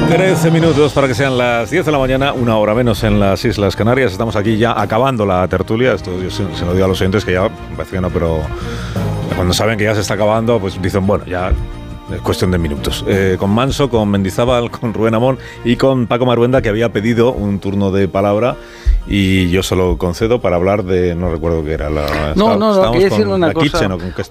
13 minutos para que sean las 10 de la mañana, una hora menos en las Islas Canarias. Estamos aquí ya acabando la tertulia. Esto yo se lo digo a los oyentes que ya parece que no, pero cuando saben que ya se está acabando, pues dicen, bueno, ya es cuestión de minutos. Con Manso, con Mendizábal, con Rubén Amón y con Paco Maruenda, que había pedido un turno de palabra y yo se lo concedo para hablar de, no recuerdo qué era la... No, quería decir una cosa,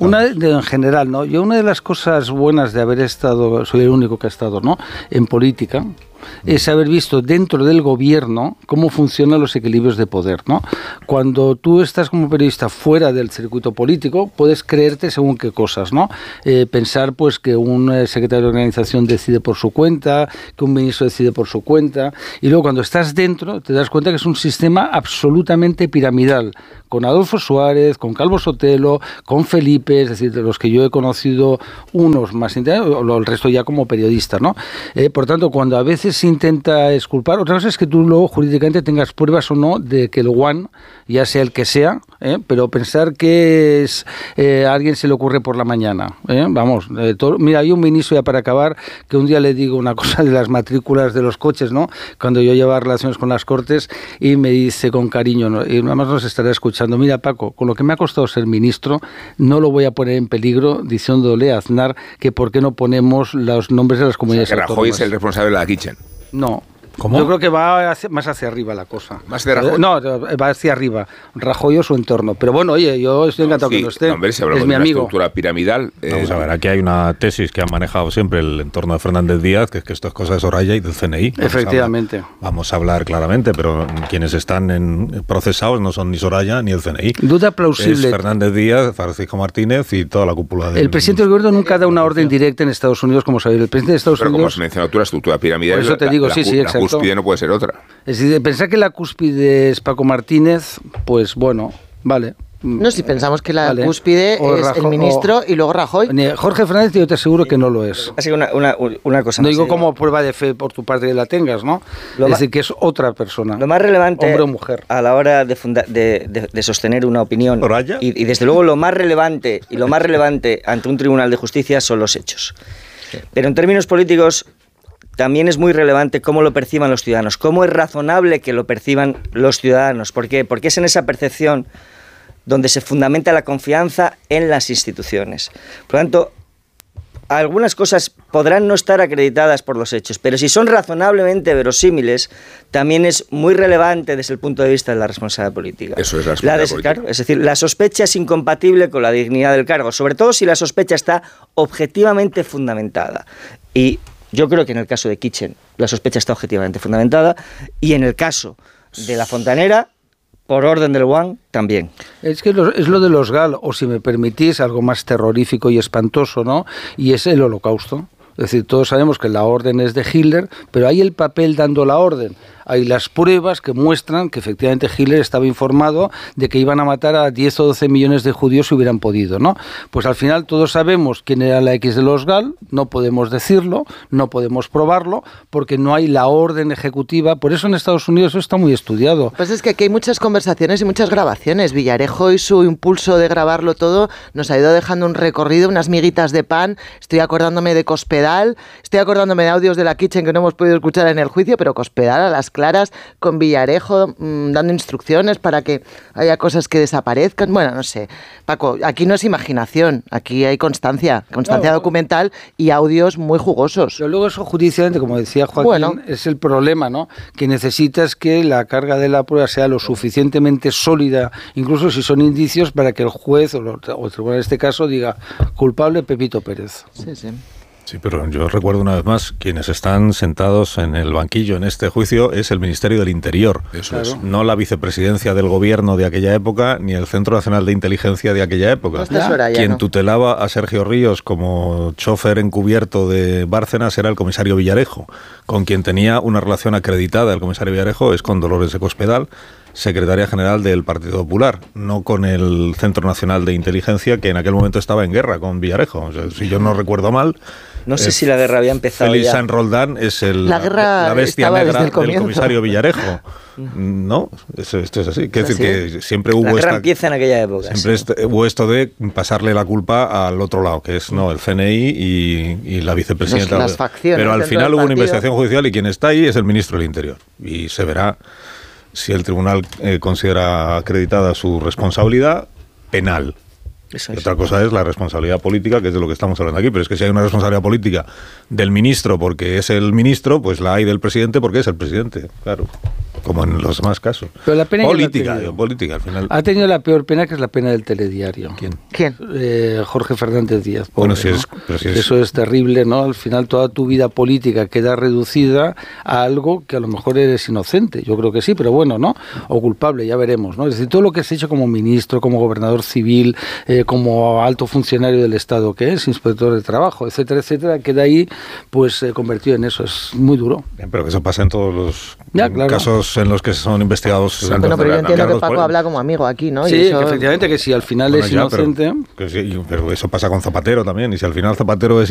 en general, ¿no? Yo una de las cosas buenas de haber estado, soy el único que ha estado, ¿no?, en política, es haber visto dentro del gobierno cómo funcionan los equilibrios de poder, ¿no? Cuando tú estás como periodista fuera del circuito político, puedes creerte según qué cosas, ¿no? Pensar pues que un secretario de organización decide por su cuenta, que un ministro decide por su cuenta, y luego cuando estás dentro te das cuenta que es un sistema absolutamente piramidal, con Adolfo Suárez, con Calvo Sotelo, con Felipe, es decir, de los que yo he conocido, unos más, el resto ya como periodista, ¿no? Por tanto, cuando a veces se intenta exculpar, otra cosa es que tú luego jurídicamente tengas pruebas o no de que el one, ya sea el que sea, pero pensar que es a alguien se le ocurre por la mañana, vamos, mira, hay un ministro, ya para acabar, que un día le digo una cosa de las matrículas de los coches, ¿no?, cuando yo llevaba relaciones con las Cortes, y me dice con cariño, ¿no?, y nada más nos estará escuchando, mira, Paco, con lo que me ha costado ser ministro, no lo voy a poner en peligro diciéndole a Aznar que por qué no ponemos los nombres de las comunidades autónomas. Rajoy es el responsable de la Kitchen. No. ¿Cómo? Yo creo que va más hacia arriba la cosa. ¿Más de Rajoy? No, va hacia arriba. Rajoy o su entorno. Pero bueno, oye, yo estoy encantado que no esté. Hombre, si hablamos es de mi una amigo. estructura piramidal. Vamos a ver, aquí hay una tesis que ha manejado siempre el entorno de Fernández Díaz, que es que esto es cosa de Soraya y del CNI. Efectivamente. Vamos a hablar claramente, pero quienes están procesados no son ni Soraya ni el CNI. Duda plausible. Es Fernández Díaz, Francisco Martínez y toda la cúpula del... El presidente del gobierno nunca da una orden directa en Estados Unidos, como sabéis. El presidente de Estados Unidos... Pero como has mencionado tú, la estructura piramidal... Por eso te digo, sí, exacto. La cúspide no puede ser otra. Es decir, pensar que la cúspide es Paco Martínez, pues bueno, vale. No, si pensamos que la cúspide es el ministro y luego Rajoy. Jorge Fernández, yo te aseguro que no lo es. Así que una cosa no digo como prueba de fe por tu parte que la tengas, ¿no? Es decir, que es otra persona. Lo más relevante, hombre o mujer, a la hora de sostener una opinión, y desde luego lo más relevante ante un tribunal de justicia son los hechos. Sí. Pero en términos políticos también es muy relevante cómo lo perciban los ciudadanos, cómo es razonable que lo perciban los ciudadanos. ¿Por qué? Porque es en esa percepción donde se fundamenta la confianza en las instituciones. Por lo tanto, algunas cosas podrán no estar acreditadas por los hechos, pero si son razonablemente verosímiles, también es muy relevante desde el punto de vista de la responsabilidad política. Eso es la responsabilidad política. Claro, es decir, la sospecha es incompatible con la dignidad del cargo, sobre todo si la sospecha está objetivamente fundamentada. Y yo creo que en el caso de Kitchen la sospecha está objetivamente fundamentada, y en el caso de La Fontanera, por orden del One, también. Es que es lo de los GAL, o si me permitís, algo más terrorífico y espantoso, ¿no? Y es el Holocausto. Es decir, todos sabemos que la orden es de Hitler, pero hay el papel dando la orden. Hay las pruebas que muestran que efectivamente Hitler estaba informado de que iban a matar a 10 o 12 millones de judíos si hubieran podido, ¿no? Pues al final todos sabemos quién era la X de los GAL, no podemos decirlo, no podemos probarlo, porque no hay la orden ejecutiva. Por eso en Estados Unidos eso está muy estudiado. Pues es que aquí hay muchas conversaciones y muchas grabaciones. Villarejo y su impulso de grabarlo todo nos ha ido dejando un recorrido, unas miguitas de pan. Estoy acordándome de Cospedal, estoy acordándome de audios de la Kitchen que no hemos podido escuchar en el juicio, pero Cospedal a las claras, con Villarejo dando instrucciones para que haya cosas que desaparezcan. Bueno, no sé. Paco, aquí no es imaginación, aquí hay constancia documental y audios muy jugosos. Pero luego eso judicialmente, como decía Joaquín, es el problema, ¿no? Que necesitas que la carga de la prueba sea lo suficientemente sólida, incluso si son indicios, para que el juez o el tribunal en este caso diga culpable Pepito Pérez. Sí, sí. Sí, pero yo recuerdo una vez más, quienes están sentados en el banquillo en este juicio es el Ministerio del Interior. Eso es. No la vicepresidencia del gobierno de aquella época, ni el Centro Nacional de Inteligencia de aquella época. Quien tutelaba a Sergio Ríos como chofer encubierto de Bárcenas era el comisario Villarejo. Con quien tenía una relación acreditada el comisario Villarejo es con Dolores de Cospedal, secretaria general del Partido Popular, no con el Centro Nacional de Inteligencia, que en aquel momento estaba en guerra con Villarejo. O sea, si yo no recuerdo mal... No sé si la guerra había empezado Félix ya. Sainz Roldán es la bestia negra del comisario Villarejo. No, esto es así. Quiero decir que siempre hubo la guerra empieza en aquella época. Siempre hubo esto de pasarle la culpa al otro lado, que es el CNI y la vicepresidenta. Las facciones. Pero al final hubo una investigación judicial y quien está ahí es el ministro del Interior. Y se verá si el tribunal considera acreditada su responsabilidad penal. Y otra cosa es la responsabilidad política, que es de lo que estamos hablando aquí, pero es que si hay una responsabilidad política del ministro porque es el ministro, pues la hay del presidente porque es el presidente, claro, como en los demás casos. Pero la pena política al final. Ha tenido la peor pena, que es la pena del telediario. ¿Quién? Jorge Fernández Díaz. Bueno, Eso es terrible, ¿no? Al final toda tu vida política queda reducida a algo que a lo mejor eres inocente, yo creo que sí, pero bueno, ¿no? O culpable, ya veremos, ¿no? Es decir, todo lo que has hecho como ministro, como gobernador civil, como alto funcionario del Estado que es, inspector de trabajo, etcétera, etcétera, queda ahí pues convertido en eso. Es muy duro. Bien, pero que eso pasa en todos los casos en los que son investigados. Sí, bueno, pero yo entiendo que Paco habla como amigo aquí, ¿no? Sí, que efectivamente, que si al final es inocente... Pero eso pasa con Zapatero también, y si al final Zapatero es